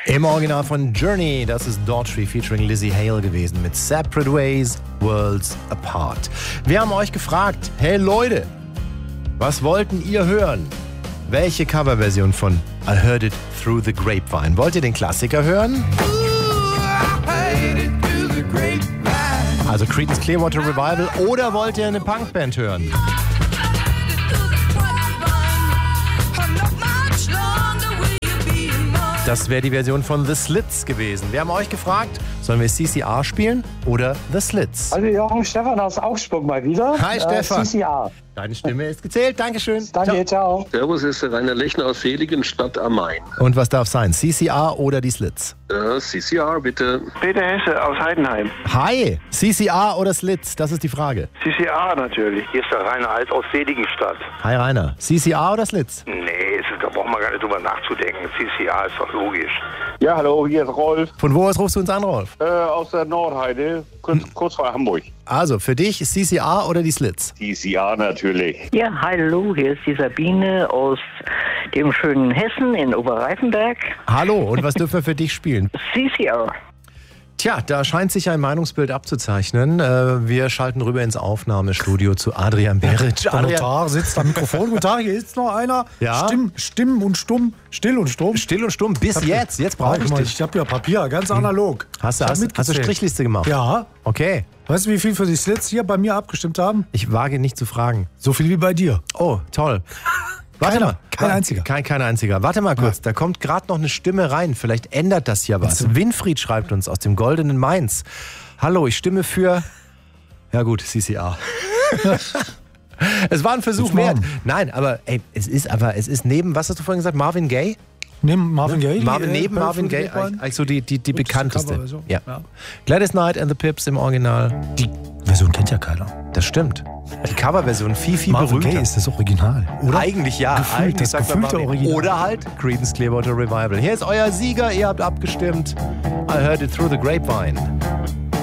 Im Original von Journey, das ist Daughtry featuring Lizzie Hale gewesen mit Separate Ways, Worlds Apart. Wir haben euch gefragt, hey Leute, was wollten ihr hören? Welche Coverversion von I Heard It Through the Grapevine? Wollt ihr den Klassiker hören? Also Creedence Clearwater Revival, oder wollt ihr eine Punkband hören? Das wäre die Version von The Slits gewesen. Wir haben euch gefragt, sollen wir CCR spielen oder The Slits? Hallo Jochen, Stefan aus Augsburg mal wieder. Hi Stefan. CCR. Deine Stimme ist gezählt. Dankeschön. Danke, ciao. Servus, ist der Rainer Lechner aus Seligenstadt am Main. Und was darf sein? CCR oder die Slits? CCR, bitte. Peter Hesse aus Heidenheim. Hi, CCR oder Slits? Das ist die Frage. CCR natürlich. Hier ist der Rainer Alt aus Seligenstadt. Hi Rainer, CCR oder Slits? Nee, da braucht man gar nicht drüber nachzudenken. CCR ist doch logisch. Ja, hallo, hier ist Rolf. Von wo aus rufst du uns an, Rolf? Aus der Nordheide, kurz vor Hamburg. Also, für dich CCR oder die Slits? CCR natürlich. Ja, hallo, hier ist die Sabine aus dem schönen Hessen in Oberreifenberg. Hallo, und was dürfen wir für dich spielen? CCR. Tja, da scheint sich ein Meinungsbild abzuzeichnen. Wir schalten rüber ins Aufnahmestudio zu Adrian Beric. Der Notar sitzt am Mikrofon. Guten Tag, hier ist noch einer. Ja? Stimm und stumm. Still und stumm. Still und stumm bis jetzt. Jetzt brauche ich dich. Ich habe ja Papier, ganz analog. Hast du Strichliste gemacht? Ja. Okay. Weißt du, wie viel für die Slits hier bei mir abgestimmt haben? Ich wage nicht zu fragen. So viel wie bei dir. Oh, toll. Warte mal. Kein einziger. Kein einziger. Warte mal kurz, da kommt gerade noch eine Stimme rein. Vielleicht ändert das ja was. Winfried schreibt uns aus dem goldenen Mainz. Hallo, ich stimme für... Ja gut, CCR. Es war ein Versuch wert. Nein, aber ey, es ist neben, was hast du vorhin gesagt, Marvin Gaye? Neben Marvin Gaye? Neben Marvin Gaye, eigentlich so die bekannteste. Ja. Gladys Knight and the Pips im Original. Die Version kennt ja keiner. Das stimmt. Die Coverversion viel Marvin berühmter. Gaye ist das Original, oder? Eigentlich ja. Gefühlt, das gefühlte Original. Oder halt Creedence Clearwater Revival. Hier ist euer Sieger, ihr habt abgestimmt. I Heard It Through the Grapevine.